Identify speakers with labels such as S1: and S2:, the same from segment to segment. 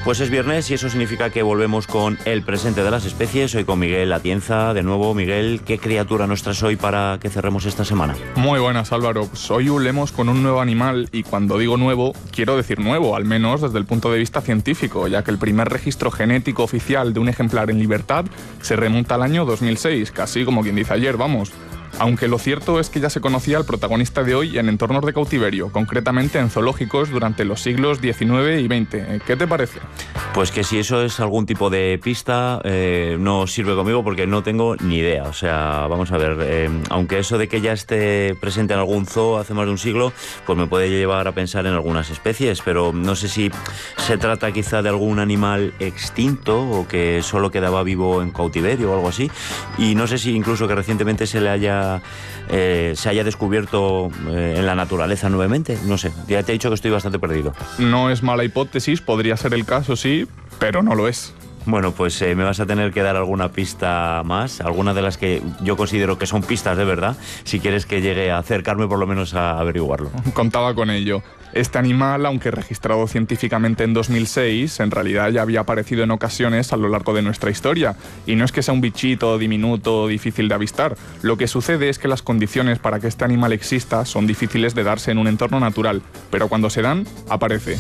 S1: Pues es viernes y eso significa que volvemos con el presente de las especies. Hoy con Miguel Atienza. De nuevo, Miguel, ¿qué criatura nos traes hoy para que cerremos esta semana?
S2: Muy buenas, Álvaro. Pues hoy volvemos con un nuevo animal y cuando digo nuevo, quiero decir nuevo, al menos desde el punto de vista científico, ya que el primer registro genético oficial de un ejemplar en libertad se remonta al año 2006, casi como quien dice ayer, vamos. Aunque lo cierto es que ya se conocía al protagonista de hoy en entornos de cautiverio, concretamente en zoológicos durante los siglos XIX y XX. ¿Qué te parece?
S1: Pues que si eso es algún tipo de pista, no sirve conmigo porque no tengo ni idea. O sea, vamos a ver, aunque eso de que ya esté presente en algún zoo hace más de un siglo, pues me puede llevar a pensar en algunas especies, pero no sé si se trata quizá de algún animal extinto o que solo quedaba vivo en cautiverio o algo así. Y no sé si incluso que recientemente se haya descubierto en la naturaleza nuevamente. No sé, ya te he dicho que estoy bastante perdido.
S2: No es mala hipótesis, podría ser el caso, sí, pero no lo es.
S1: Bueno, pues me vas a tener que dar alguna pista más, alguna de las que yo considero que son pistas de verdad, si quieres que llegue a acercarme por lo menos a averiguarlo.
S2: Contaba con ello. Este animal, aunque registrado científicamente en 2006, en realidad ya había aparecido en ocasiones a lo largo de nuestra historia. Y no es que sea un bichito diminuto, difícil de avistar. Lo que sucede es que las condiciones para que este animal exista son difíciles de darse en un entorno natural, pero cuando se dan, aparece.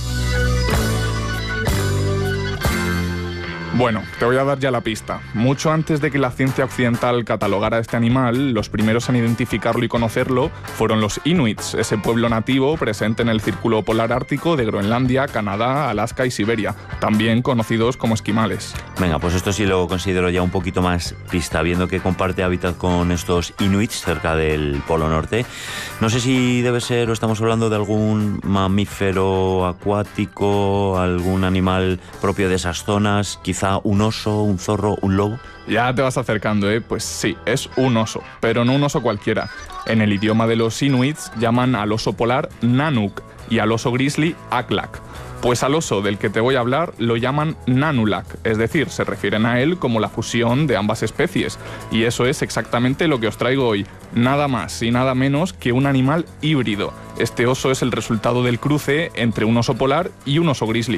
S2: Bueno, te voy a dar ya la pista. Mucho antes de que la ciencia occidental catalogara este animal, los primeros en identificarlo y conocerlo fueron los inuits, ese pueblo nativo presente en el círculo polar ártico de Groenlandia, Canadá, Alaska y Siberia, también conocidos como esquimales.
S1: Venga, pues esto sí lo considero ya un poquito más pista, viendo que comparte hábitat con estos inuits cerca del Polo Norte. No sé si debe ser o estamos hablando de algún mamífero acuático, algún animal propio de esas zonas, quizá un oso, un zorro, un lobo.
S2: Ya te vas acercando, ¿eh? Pues sí, es un oso, pero no un oso cualquiera. En el idioma de los inuits llaman al oso polar Nanuk y al oso grizzly Aklak. Pues al oso del que te voy a hablar lo llaman Nanulak, es decir, se refieren a él como la fusión de ambas especies. Y eso es exactamente lo que os traigo hoy, nada más y nada menos que un animal híbrido. Este oso es el resultado del cruce entre un oso polar y un oso grizzly.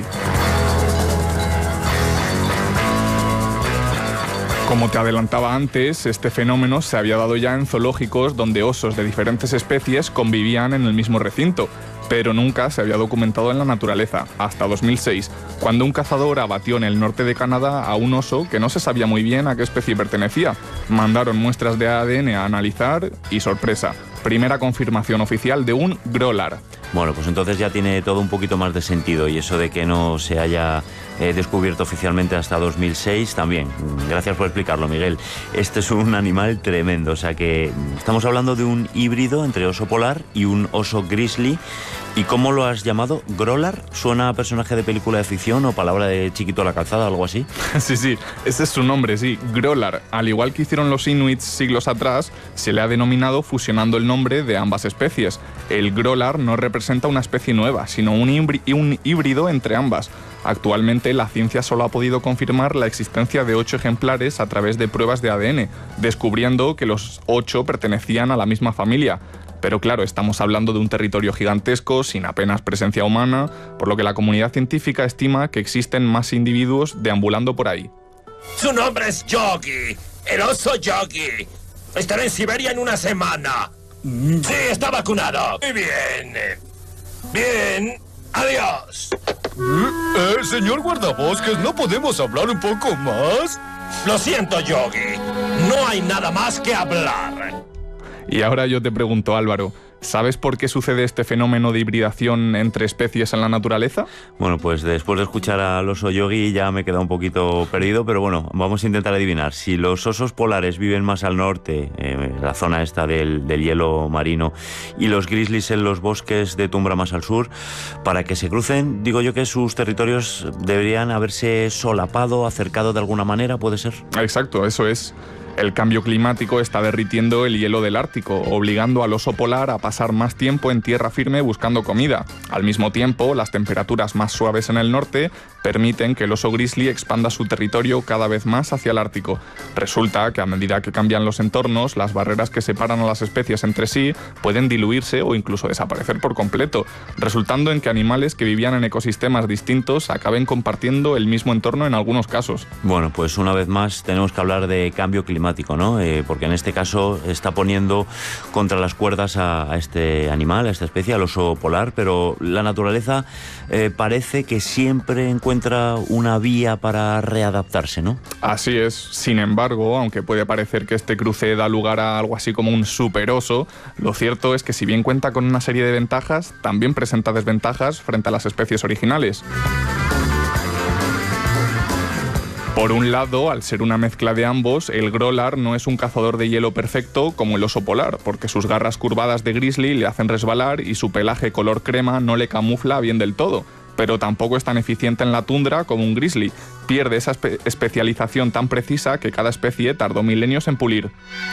S2: Como te adelantaba antes, este fenómeno se había dado ya en zoológicos donde osos de diferentes especies convivían en el mismo recinto, pero nunca se había documentado en la naturaleza, hasta 2006, cuando un cazador abatió en el norte de Canadá a un oso que no se sabía muy bien a qué especie pertenecía. Mandaron muestras de ADN a analizar y sorpresa, primera confirmación oficial de un grolar.
S1: Bueno, pues entonces ya tiene todo un poquito más de sentido y eso de que no se haya descubierto oficialmente hasta 2006 también. Gracias por explicarlo, Miguel. Este es un animal tremendo, o sea que estamos hablando de un híbrido entre oso polar y un oso grizzly. ¿Y cómo lo has llamado? ¿Grolar? ¿Suena a personaje de película de ficción o palabra de Chiquito a la calzada, algo así?
S2: Sí, ese es su nombre, sí, grolar. Al igual que hicieron los inuits siglos atrás, se le ha denominado fusionando el nombre de ambas especies. El grolar no representa una especie nueva, sino un híbrido entre ambas. Actualmente la ciencia solo ha podido confirmar la existencia de 8 ejemplares a través de pruebas de ADN, descubriendo que los 8 pertenecían a la misma familia. Pero claro, estamos hablando de un territorio gigantesco, sin apenas presencia humana, por lo que la comunidad científica estima que existen más individuos deambulando por ahí.
S3: Su nombre es Yogi, el oso Yogi. Estará en Siberia en una semana. Sí, está vacunado. Muy bien. Bien, adiós.
S4: Señor guardabosques, ¿no podemos hablar un poco más?
S3: Lo siento, Yogi. No hay nada más que hablar.
S2: Y ahora yo te pregunto, Álvaro, ¿sabes por qué sucede este fenómeno de hibridación entre especies en la naturaleza?
S1: Bueno, pues después de escuchar al oso Yogi ya me he quedado un poquito perdido, pero bueno, vamos a intentar adivinar. Si los osos polares viven más al norte, la zona esta del hielo marino, y los grizzlies en los bosques de tundra más al sur, para que se crucen, digo yo que sus territorios deberían haberse solapado, acercado de alguna manera, ¿puede ser?
S2: Exacto, eso es. El cambio climático está derritiendo el hielo del Ártico, obligando al oso polar a pasar más tiempo en tierra firme buscando comida. Al mismo tiempo, las temperaturas más suaves en el norte permiten que el oso grizzly expanda su territorio cada vez más hacia el Ártico. Resulta que a medida que cambian los entornos, las barreras que separan a las especies entre sí pueden diluirse o incluso desaparecer por completo, resultando en que animales que vivían en ecosistemas distintos acaben compartiendo el mismo entorno en algunos casos.
S1: Bueno, pues una vez más tenemos que hablar de cambio climático, ¿no? Porque en este caso está poniendo contra las cuerdas a este animal, a esta especie, al oso polar, pero la naturaleza parece que siempre encuentra una vía para readaptarse, ¿no?
S2: Así es. Sin embargo, aunque puede parecer que este cruce da lugar a algo así como un superoso, lo cierto es que si bien cuenta con una serie de ventajas, también presenta desventajas frente a las especies originales. Por un lado, al ser una mezcla de ambos, el Grolar no es un cazador de hielo perfecto como el oso polar, porque sus garras curvadas de grizzly le hacen resbalar y su pelaje color crema no le camufla bien del todo. Pero tampoco es tan eficiente en la tundra como un grizzly. Pierde esa especialización tan precisa que cada especie tardó milenios en pulir.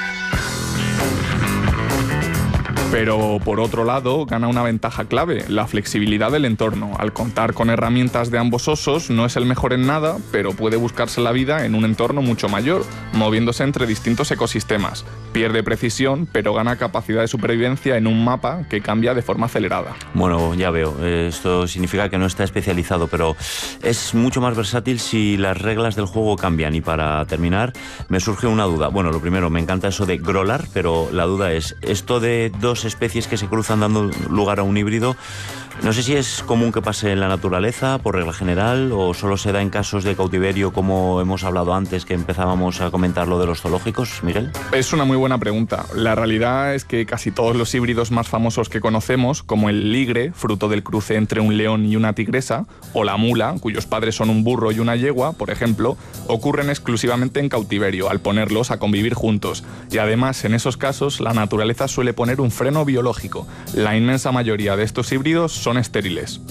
S2: Pero, por otro lado, gana una ventaja clave, la flexibilidad del entorno. Al contar con herramientas de ambos osos, no es el mejor en nada, pero puede buscarse la vida en un entorno mucho mayor, moviéndose entre distintos ecosistemas. Pierde precisión, pero gana capacidad de supervivencia en un mapa que cambia de forma acelerada.
S1: Bueno, ya veo, esto significa que no está especializado, pero es mucho más versátil si las reglas del juego cambian. Y para terminar, me surge una duda. Bueno, lo primero, me encanta eso de Grolar, pero la duda es, esto de dos especies que se cruzan dando lugar a un híbrido, no sé si es común que pase en la naturaleza, por regla general, o solo se da en casos de cautiverio, como hemos hablado antes, que empezábamos a comentar lo de los zoológicos, Miguel.
S2: Es una muy buena pregunta. La realidad es que casi todos los híbridos más famosos que conocemos, como el ligre, fruto del cruce entre un león y una tigresa, o la mula, cuyos padres son un burro y una yegua, por ejemplo, ocurren exclusivamente en cautiverio, al ponerlos a convivir juntos. Y además, en esos casos, la naturaleza suele poner un freno biológico. La inmensa mayoría de estos híbridos son estériles.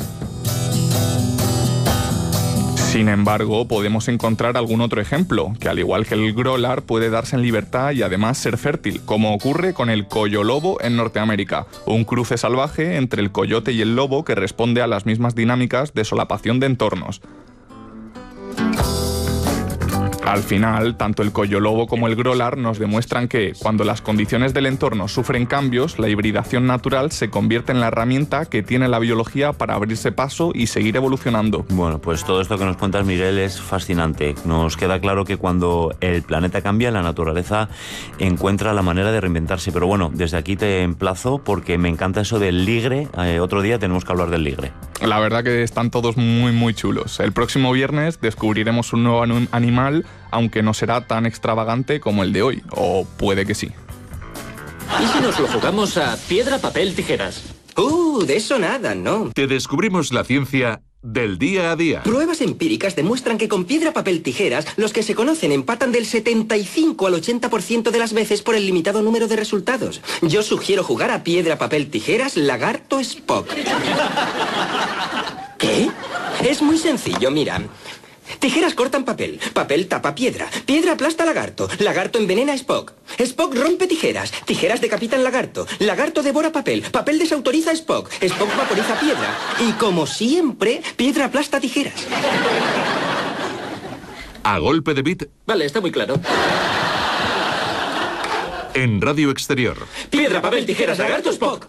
S2: Sin embargo, podemos encontrar algún otro ejemplo, que al igual que el Grolar puede darse en libertad y además ser fértil, como ocurre con el coyolobo en Norteamérica, un cruce salvaje entre el coyote y el lobo que responde a las mismas dinámicas de solapación de entornos. Al final, tanto el coyolobo como el Grolar nos demuestran que, cuando las condiciones del entorno sufren cambios, la hibridación natural se convierte en la herramienta que tiene la biología para abrirse paso y seguir evolucionando.
S1: Bueno, pues todo esto que nos cuentas, Miguel, es fascinante. Nos queda claro que cuando el planeta cambia, la naturaleza encuentra la manera de reinventarse. Pero bueno, desde aquí te emplazo porque me encanta eso del ligre. Otro día tenemos que hablar del ligre.
S2: La verdad que están todos muy, muy chulos. El próximo viernes descubriremos un nuevo animal, aunque no será tan extravagante como el de hoy, o puede que sí.
S5: ¿Y si nos lo jugamos a piedra, papel, tijeras?
S6: De eso nada, ¿no?
S7: Te descubrimos la ciencia del día a día.
S6: Pruebas empíricas demuestran que con piedra, papel, tijeras, los que se conocen empatan del 75 al 80% de las veces por el limitado número de resultados. Yo sugiero jugar a piedra, papel, tijeras, lagarto, Spock. ¿Qué? Es muy sencillo, mira. Tijeras cortan papel, papel tapa piedra, piedra aplasta lagarto, lagarto envenena a Spock, Spock rompe tijeras, tijeras decapitan lagarto, lagarto devora papel, papel desautoriza a Spock, Spock vaporiza piedra y, como siempre, piedra aplasta tijeras.
S7: A golpe de beat.
S5: Vale, está muy claro.
S7: En Radio Exterior.
S5: Piedra, papel, tijeras, lagarto, Spock.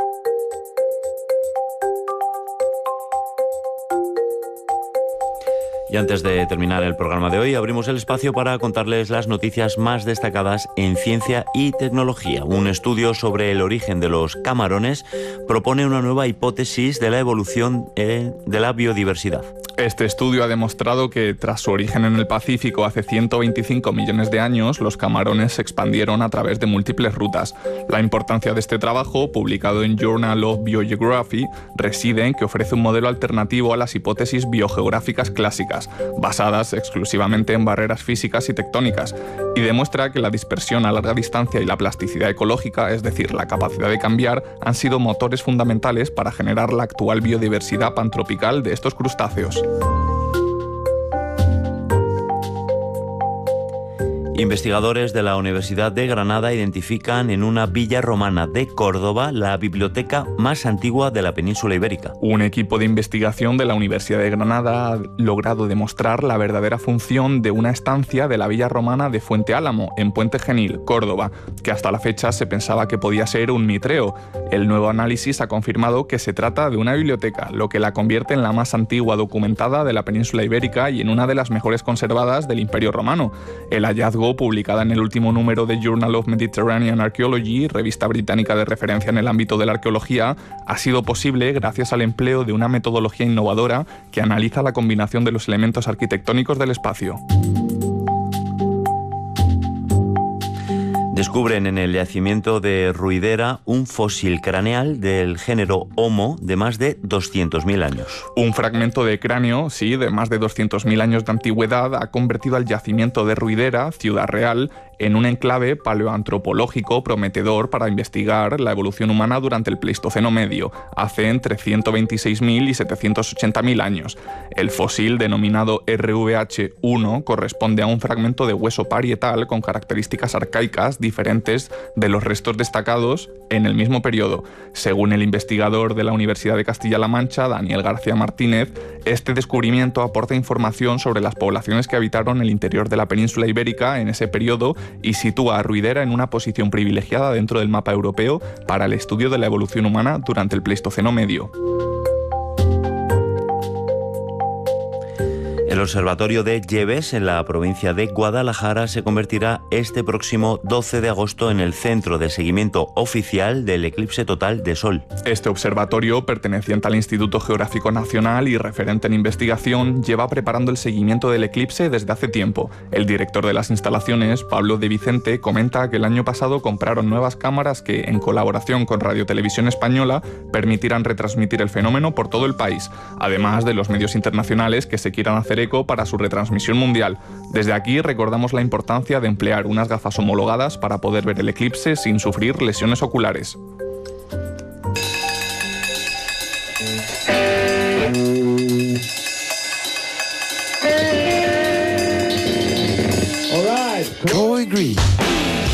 S1: Y antes de terminar el programa de hoy, abrimos el espacio para contarles las noticias más destacadas en ciencia y tecnología. Un estudio sobre el origen de los camarones propone una nueva hipótesis de la evolución de la biodiversidad.
S2: Este estudio ha demostrado que, tras su origen en el Pacífico hace 125 millones de años, los camarones se expandieron a través de múltiples rutas. La importancia de este trabajo, publicado en Journal of Biogeography, reside en que ofrece un modelo alternativo a las hipótesis biogeográficas clásicas, basadas exclusivamente en barreras físicas y tectónicas, y demuestra que la dispersión a larga distancia y la plasticidad ecológica, es decir, la capacidad de cambiar, han sido motores fundamentales para generar la actual biodiversidad pantropical de estos crustáceos.
S1: Investigadores de la Universidad de Granada identifican en una villa romana de Córdoba la biblioteca más antigua de la península ibérica.
S2: Un equipo de investigación de la Universidad de Granada ha logrado demostrar la verdadera función de una estancia de la villa romana de Fuente Álamo, en Puente Genil, Córdoba, que hasta la fecha se pensaba que podía ser un mitreo. El nuevo análisis ha confirmado que se trata de una biblioteca, lo que la convierte en la más antigua documentada de la península ibérica y en una de las mejores conservadas del Imperio Romano. El hallazgo, publicada en el último número de Journal of Mediterranean Archaeology, revista británica de referencia en el ámbito de la arqueología, ha sido posible gracias al empleo de una metodología innovadora que analiza la combinación de los elementos arquitectónicos del espacio.
S1: Descubren en el yacimiento de Ruidera un fósil craneal del género Homo de más de 200.000 años.
S2: Un fragmento de cráneo, sí, de más de 200.000 años de antigüedad, ha convertido al yacimiento de Ruidera, Ciudad Real, en un enclave paleoantropológico prometedor para investigar la evolución humana durante el Pleistoceno medio, hace entre 126.000 y 780.000 años. El fósil, denominado RVH1, corresponde a un fragmento de hueso parietal con características arcaicas diferentes de los restos destacados en el mismo periodo. Según el investigador de la Universidad de Castilla-La Mancha, Daniel García Martínez, este descubrimiento aporta información sobre las poblaciones que habitaron el interior de la península ibérica en ese periodo y sitúa a Ruidera en una posición privilegiada dentro del mapa europeo para el estudio de la evolución humana durante el Pleistoceno medio.
S1: El observatorio de Lleves, en la provincia de Guadalajara, se convertirá este próximo 12 de agosto en el centro de seguimiento oficial del eclipse total de Sol.
S2: Este observatorio, perteneciente al Instituto Geográfico Nacional y referente en investigación, lleva preparando el seguimiento del eclipse desde hace tiempo. El director de las instalaciones, Pablo de Vicente, comenta que el año pasado compraron nuevas cámaras que, en colaboración con Radio Televisión Española, permitirán retransmitir el fenómeno por todo el país, además de los medios internacionales que se quieran hacer eco para su retransmisión mundial. Desde aquí recordamos la importancia de emplear unas gafas homologadas para poder ver el eclipse sin sufrir lesiones oculares.
S8: All right. Toy Green.